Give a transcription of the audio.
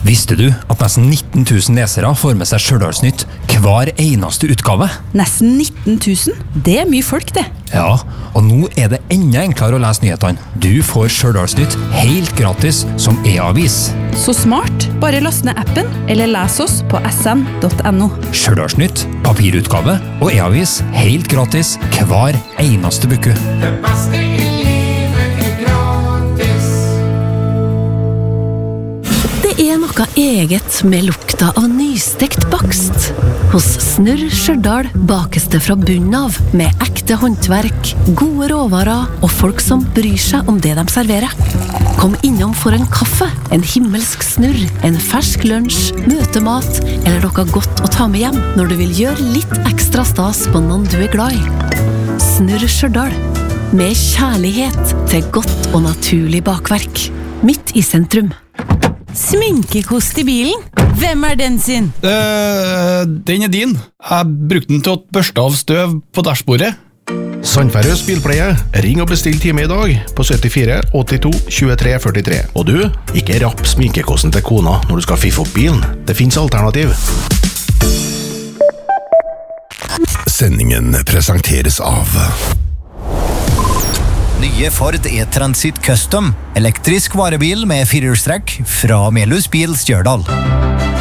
Visste du at nesten 19 000 lesere får med seg Stjørdalsnytt hver eneste utgave? Nesten 19 000? Det er mye folk, det. Ja, og nå er det enda enklere å lese nyhetene. Du får Stjørdalsnytt helt gratis som e-avis. Så smart. Bare last ned appen, eller les oss på sn.no. Stjørdalsnytt, papirutgave og e-avis helt gratis hver eneste uke. Det beste i livet er gratis. Det er noe eget med lukta av nystekt bakst. Hos Snurr Stjørdal bakes det fra bunnen av, med ekte håndverk, gode råvarer og folk som bryr seg om det de serverer. Kom innom for en kaffe, en himmelsk snurr, en fersk lunsj, møtemat eller noe godt å ta med hjem når du vil gjøre litt ekstra stas på noen du er glad i. Snurr Stjørdal, med kjærlighet til godt og naturlig bakverk. Midt i sentrum. Sminkekost i bilen? Hvem er den sin? Den er din. Jeg brukte den til å børste av støv på dashbordet. Sandferøs bilpleie. Ring og bestill time i dag på 74 82 23 43. Og du, ikke rapp sminkekosten til kona når du skal fiffe opp bilen. Det finnes alternativ. Sendingen presenteres av Nye Ford E-Transit Custom. Elektrisk varebil med firehjulstrekk fra Melhus Bil Stjørdal.